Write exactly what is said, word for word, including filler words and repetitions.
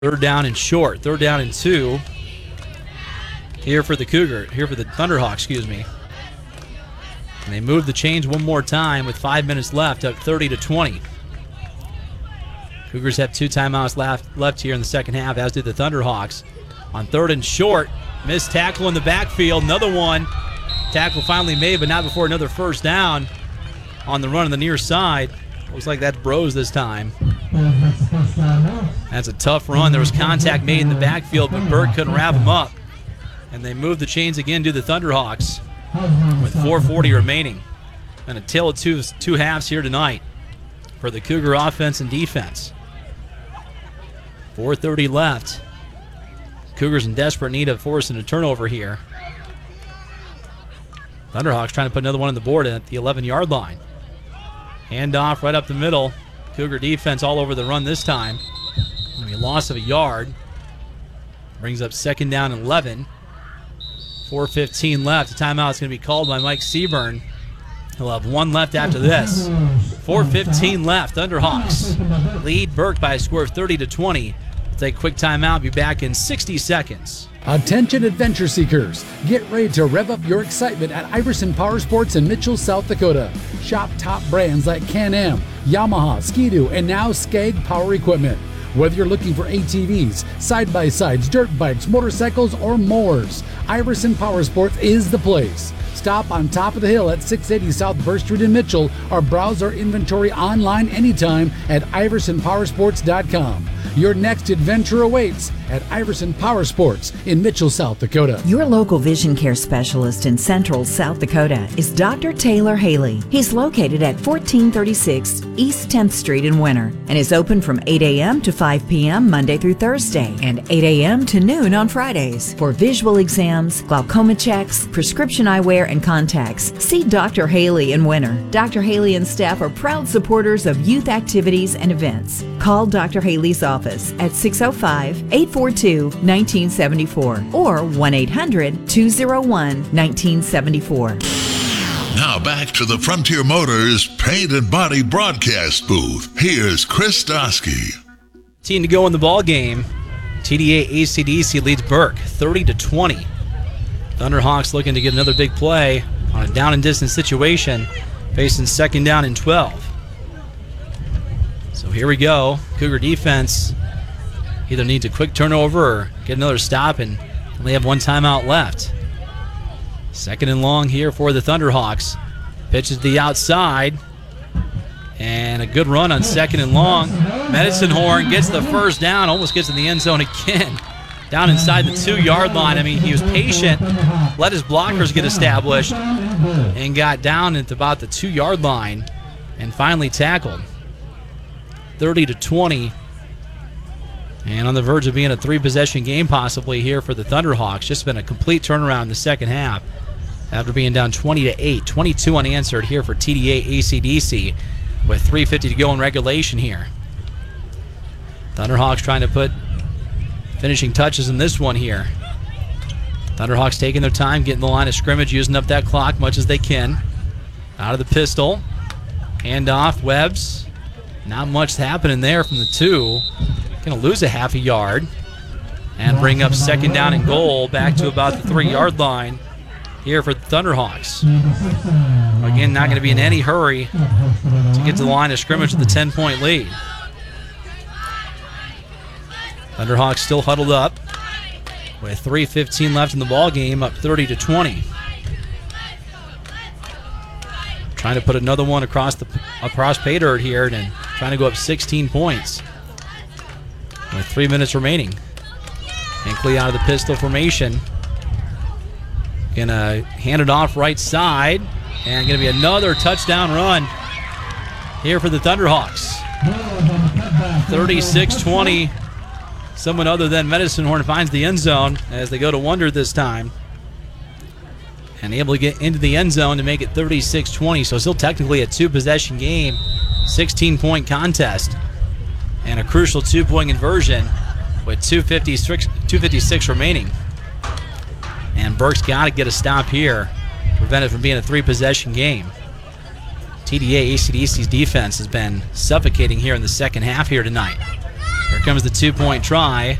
Third down and short. Third down and two. Here for the Cougar. Here for the Thunderhawks, excuse me. And they move the chains one more time with five minutes left, up thirty to twenty. Cougars have two timeouts left, left here in the second half, as did the Thunderhawks. On third and short, missed tackle in the backfield. Another one. Tackle finally made, but not before another first down on the run on the near side. Looks like that's Bros this time. That's a tough run. There was contact made in the backfield, but Burke couldn't wrap him up. And they move the chains again to the Thunderhawks with four forty remaining. And a tale of two, two halves here tonight for the Cougar offense and defense. four thirty left. Cougars in desperate need of forcing a turnover here. Thunderhawks trying to put another one on the board at the eleven-yard line. Handoff right up the middle. Cougar defense all over the run this time. Gonna be a loss of a yard. Brings up second down and eleven. four fifteen left. The timeout is going to be called by Mike Seaburn. He'll have one left after this. four fifteen left. Thunderhawks lead Burke by a score of thirty to twenty. We'll take a quick timeout. Be back in sixty seconds. Attention adventure seekers, get ready to rev up your excitement at Iverson Power Sports in Mitchell, South Dakota. Shop top brands like Can-Am, Yamaha, Ski-Doo, and now Skag Power Equipment. Whether you're looking for A T Vs, side-by-sides, dirt bikes, motorcycles, or mowers, Iverson Power Sports is the place. Stop on top of the hill at six eighty South Burr Street in Mitchell or browse our inventory online anytime at iverson power sports dot com. Your next adventure awaits at Iverson Power Sports in Mitchell, South Dakota. Your local vision care specialist in Central South Dakota is Doctor Taylor Haley. He's located at fourteen thirty-six East tenth Street in Winter and is open from eight a.m. to five p.m. Monday through Thursday and eight a.m. to noon on Fridays. For visual exams, glaucoma checks, prescription eyewear, and contacts, see Doctor Haley in Winter. Doctor Haley and staff are proud supporters of youth activities and events. Call Doctor Haley's office at six oh five, eight four two, one nine seven four or one eight hundred, two oh one, one nine seven four. Now back to the Frontier Motors Paint and Body broadcast booth. Here's Chris Dosky. Team to go in the ball game. T D A A C D C leads Burke thirty to twenty. Thunderhawks looking to get another big play on a down and distance situation, facing second down and twelve. So here we go. Cougar defense either needs a quick turnover or get another stop, and only have one timeout left. Second and long here for the Thunderhawks. Pitches to the outside. And a good run on second and long. Medicine Horn gets the first down, almost gets in the end zone again. Down inside the two-yard line. I mean, he was patient, let his blockers get established, and got down at about the two-yard line and finally tackled. thirty to twenty. And on the verge of being a three-possession game possibly here for the Thunderhawks. Just been a complete turnaround in the second half after being down twenty to eight. twenty-two unanswered here for T D A A C D C with three fifty to go in regulation here. Thunderhawks trying to put finishing touches in this one here. Thunderhawks taking their time, getting the line of scrimmage, using up that clock much as they can. Out of the pistol. Handoff, Webbs. Not much happening there from the two. Going to lose a half a yard and bring up second down and goal back to about the three-yard line here for the Thunderhawks. Again, not going to be in any hurry to get to the line of scrimmage with a ten-point lead. Thunderhawks still huddled up with three fifteen left in the ball game, up thirty to twenty. Trying to put another one across the across pay dirt here and trying to go up sixteen points with three minutes remaining. Hinkley out of the pistol formation. Gonna hand it off right side, and gonna be another touchdown run here for the Thunderhawks. thirty-six twenty. Someone other than Medicine Horn finds the end zone as they go to Wonder this time. And able to get into the end zone to make it thirty-six twenty. So still technically a two-possession game, sixteen-point contest, and a crucial two-point conversion with two fifty-six remaining. And Burke's got to get a stop here to prevent it from being a three-possession game. T D A A C D C's defense has been suffocating here in the second half here tonight. They're comes the two-point try.